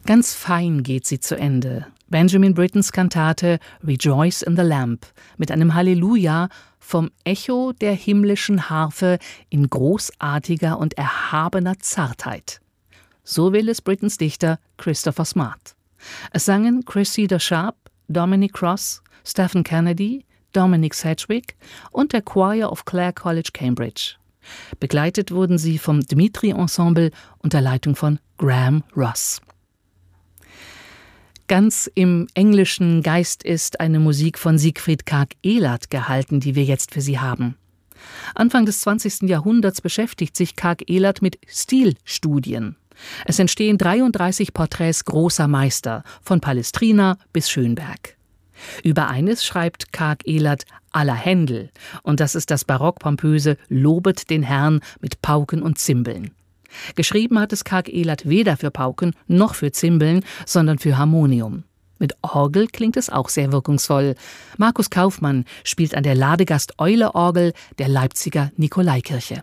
Ganz fein geht sie zu Ende. Benjamin Brittens Kantate Rejoice in the Lamp mit einem Halleluja vom Echo der himmlischen Harfe in großartiger und erhabener Zartheit. So will es Brittens Dichter Christopher Smart. Es sangen Cressida Sharp, Dominic Cross, Stephen Kennedy, Dominic Sedgwick und der Choir of Clare College, Cambridge. Begleitet wurden sie vom Dmitri Ensemble unter Leitung von Graham Ross. Ganz im englischen Geist ist eine Musik von Siegfried Karg-Elert gehalten, die wir jetzt für Sie haben. Anfang des 20. Jahrhunderts beschäftigt sich Karg-Elert mit Stilstudien. Es entstehen 33 Porträts großer Meister, von Palestrina bis Schönberg. Über eines schreibt Karg-Elert aller Händel, und das ist das barockpompöse Lobet den Herrn mit Pauken und Zimbeln. Geschrieben hat es Karg-Elert weder für Pauken noch für Zimbeln, sondern für Harmonium. Mit Orgel klingt es auch sehr wirkungsvoll. Markus Kaufmann spielt an der Ladegast-Eule-Orgel der Leipziger Nikolaikirche.